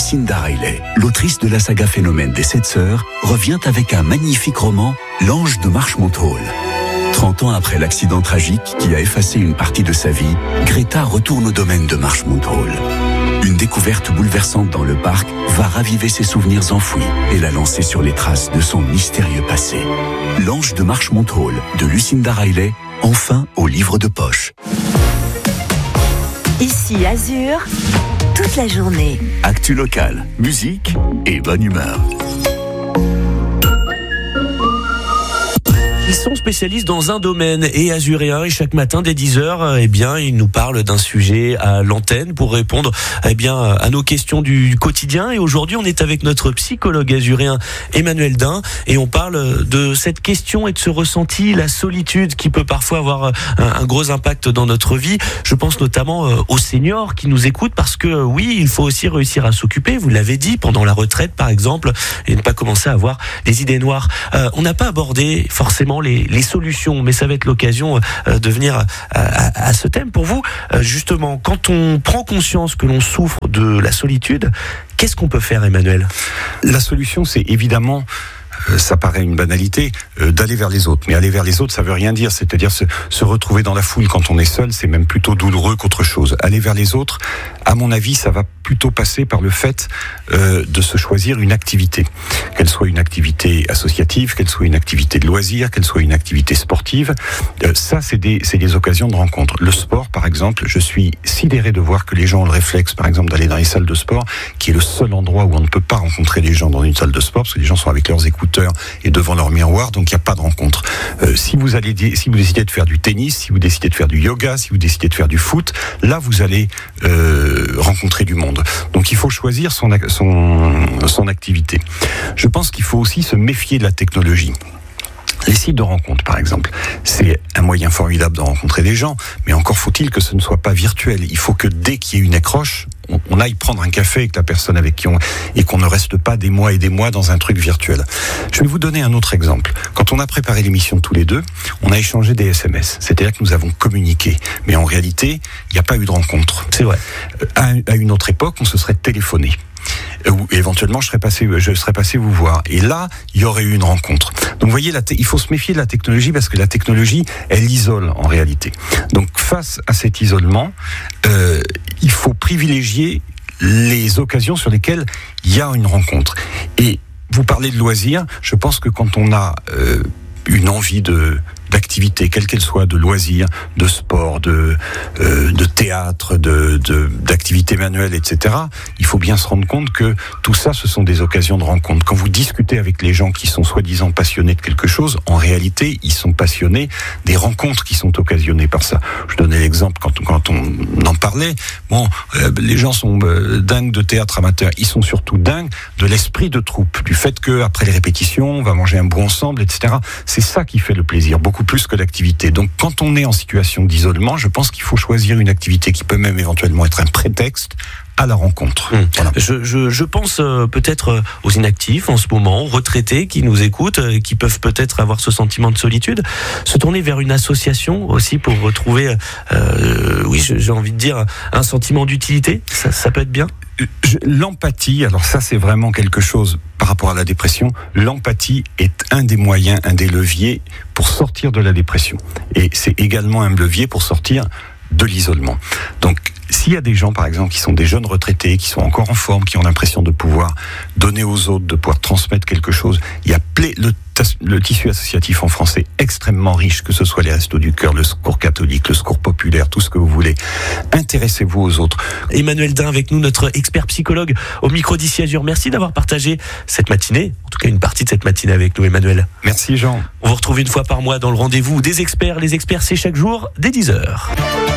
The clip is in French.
Lucinda Riley, l'autrice de la saga Phénomène des 7 sœurs, revient avec un magnifique roman, L'Ange de Marchmont Hall. 30 ans après l'accident tragique qui a effacé une partie de sa vie, Greta retourne au domaine de Marchmont Hall. Une découverte bouleversante dans le parc va raviver ses souvenirs enfouis et la lancer sur les traces de son mystérieux passé. L'Ange de Marchmont Hall de Lucinda Riley, enfin au livre de poche. Ici Azur, toute la journée. Actu locale, musique et bonne humeur. Ils sont spécialistes dans un domaine et azuréens, et chaque matin dès 10h, ils nous parlent d'un sujet à l'antenne pour répondre à nos questions du quotidien. Et aujourd'hui, on est avec notre psychologue azuréen Emmanuel Dain et on parle de cette question et de ce ressenti, la solitude qui peut parfois avoir un gros impact dans notre vie. Je pense notamment aux seniors qui nous écoutent parce que oui, il faut aussi réussir à s'occuper, vous l'avez dit, pendant la retraite par exemple, et ne pas commencer à avoir les idées noires. On n'a pas abordé forcément les solutions, mais ça va être l'occasion de venir à ce thème. Pour vous, justement, quand on prend conscience que l'on souffre de la solitude, qu'est-ce qu'on peut faire, Emmanuel ? La solution, c'est évidemment, ça paraît une banalité, d'aller vers les autres. Mais aller vers les autres, ça veut rien dire. C'est-à-dire se retrouver dans la foule quand on est seul, c'est même plutôt douloureux qu'autre chose. Aller vers les autres, à mon avis, ça va plutôt passer par le fait de se choisir une activité. Qu'elle soit une activité associative, qu'elle soit une activité de loisir, qu'elle soit une activité sportive. Ça, c'est des occasions de rencontre. Le sport, par exemple, je suis sidéré de voir que les gens ont le réflexe, par exemple, d'aller dans les salles de sport, qui est le seul endroit où on ne peut pas rencontrer les gens dans une salle de sport, parce que les gens sont avec leurs écouteurs et devant leur miroir, donc il n'y a pas de rencontre. Si vous décidez de faire du tennis, si vous décidez de faire du yoga, si vous décidez de faire du foot, là, vous allez rencontrer du monde. Donc il faut choisir son activité. Je pense qu'il faut aussi se méfier de la technologie. Les sites de rencontres, par exemple, c'est un moyen formidable de rencontrer des gens, mais encore faut-il que ce ne soit pas virtuel. Il faut que dès qu'il y ait une accroche, on aille prendre un café avec la personne avec qui et qu'on ne reste pas des mois et des mois dans un truc virtuel. Je vais vous donner un autre exemple. Quand on a préparé l'émission tous les deux, on a échangé des SMS. C'est-à-dire que nous avons communiqué. Mais en réalité, il n'y a pas eu de rencontre. C'est vrai. À une autre époque, on se serait téléphoné. Ou éventuellement je serais passé vous voir. Et là, il y aurait eu une rencontre. Donc vous voyez, il faut se méfier de la technologie parce que la technologie, elle isole en réalité. Donc face à cet isolement, il faut privilégier les occasions sur lesquelles il y a une rencontre. Et vous parlez de loisirs, je pense que quand on a une envie d'activité, quelle qu'elle soit, de loisirs, de sport, de théâtre, d'activités manuelles, etc. Il faut bien se rendre compte que tout ça, ce sont des occasions de rencontre. Quand vous discutez avec les gens qui sont soi-disant passionnés de quelque chose, en réalité, ils sont passionnés des rencontres qui sont occasionnées par ça. Je donnais l'exemple quand on en parlait. Les gens sont dingues de théâtre amateur. Ils sont surtout dingues de l'esprit de troupe, du fait que après les répétitions, on va manger un bout ensemble, etc. C'est ça qui fait le plaisir, beaucoup plus que l'activité. Donc quand on est en situation d'isolement, je pense qu'il faut choisir une activité qui peut même éventuellement être un prétexte à la rencontre. Voilà. Je pense peut-être aux inactifs en ce moment, aux retraités qui nous écoutent, qui peuvent peut-être avoir ce sentiment de solitude, se tourner vers une association aussi pour retrouver, j'ai envie de dire, un sentiment d'utilité. Ça peut être bien. L'empathie, alors ça c'est vraiment quelque chose par rapport à la dépression. L'empathie est un des moyens, un des leviers pour sortir de la dépression. Et c'est également un levier pour sortir de l'isolement. Donc, s'il y a des gens, par exemple, qui sont des jeunes retraités, qui sont encore en forme, qui ont l'impression de pouvoir donner aux autres, de pouvoir transmettre quelque chose, il y a le tissu associatif en France est extrêmement riche, que ce soit les Restos du Cœur, le Secours catholique, le Secours populaire, tout ce que vous voulez. Intéressez-vous aux autres. Emmanuel Dain avec nous, notre expert psychologue au micro d'Ici Azur. Merci d'avoir partagé cette matinée, en tout cas une partie de cette matinée avec nous, Emmanuel. Merci Jean. On vous retrouve une fois par mois dans le rendez-vous des experts. Les experts, c'est chaque jour dès 10h.